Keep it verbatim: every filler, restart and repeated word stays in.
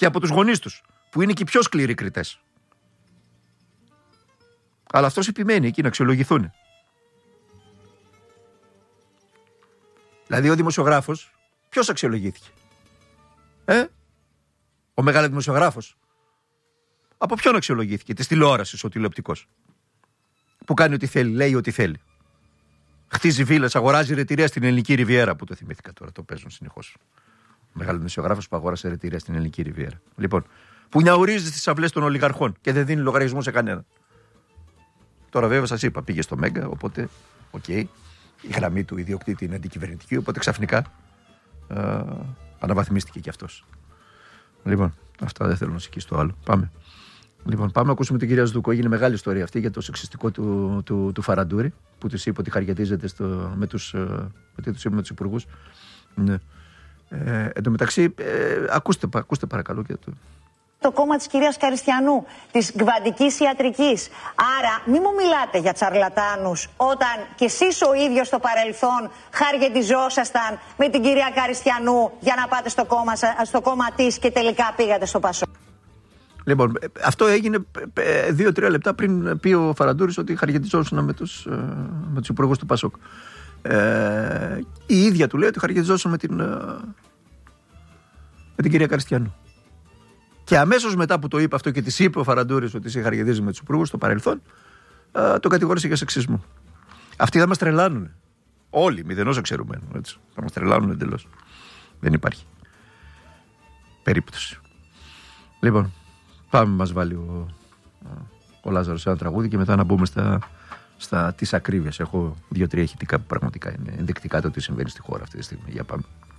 και από τους γονείς τους, που είναι και οι πιο σκληροί κριτές. Αλλά αυτός επιμένει εκεί να αξιολογηθούν. Δηλαδή ο δημοσιογράφος, ποιος αξιολογήθηκε? Ε? Ο μεγάλος δημοσιογράφος. Από ποιον αξιολογήθηκε? Της τηλεόρασης ο τηλεοπτικός. Που κάνει ό,τι θέλει, λέει ό,τι θέλει. Χτίζει βίλες, αγοράζει ρετυρία στην Ελληνική Ριβιέρα, που το θυμήθηκα τώρα, το παίζουν συνεχώς. Ο μεγάλος δημοσιογράφος που αγόρασε ρετυρία στην Ελληνική Ριβιέρα. Λοιπόν, που νιαουρίζει στις αυλές των ολιγαρχών και δεν δίνει λογαριασμό σε κανέναν. Τώρα βέβαια σας είπα, πήγε στο Μέγκα, οπότε, οκ, okay, η γραμμή του ιδιοκτήτη είναι αντικυβερνητική, οπότε ξαφνικά α, αναβαθμίστηκε κι αυτός. Λοιπόν, αυτά δεν θέλω να σηκίσω το άλλο. Πάμε. Λοιπόν, πάμε να ακούσουμε την κυρία Σδούκο. Έγινε μεγάλη ιστορία αυτή για το σεξιστικό του, του, του Φαραντούρη, που της είπε ότι χαριετίζεται στο, με τους, με τους υπουργούς. Ναι. Ε, εν τω μεταξύ, ε, ακούστε, ακούστε παρακαλώ και το... Το κόμμα της κυρίας Καριστιανού, της γκβαντικής ιατρικής. Άρα μην μου μιλάτε για τσαρλατάνους όταν κι εσείς ο ίδιος στο παρελθόν χαριετιζόσασταν με την κυρία Καριστιανού για να πάτε στο κόμμα, στο κόμμα της και τελικά πήγατε στο Πασόκ. Λοιπόν, αυτό έγινε δύο-τρία λεπτά πριν πει ο Φαραντούρης ότι χαριετιζόσουν με τους, με τους υπουργούς του Πασόκ. Ε, η ίδια του λέει ότι χαριετιζόσουν με την, με την κυρία Καριστιανού. Και αμέσως μετά που το είπε αυτό και της είπε ο Φαραντούρης ότι σε χαριετίζει με τους υπουργούς στο παρελθόν, α, το κατηγόρησε για σεξισμό. Αυτοί θα μας τρελάνουν. Όλοι, μηδενός εξαιρουμένου. Έτσι. Θα μας τρελάνουν εντελώς. Δεν υπάρχει περίπτωση. Λοιπόν, πάμε, μας βάλει ο, ο Λάζαρος σε ένα τραγούδι και μετά να μπούμε στα, στα της ακρίβειας. Έχω δύο-τρία ηχητικά που πραγματικά είναι ενδεικτικά το τι συμβαίνει στη χώρα αυτή τη στιγμή. Για πάμε.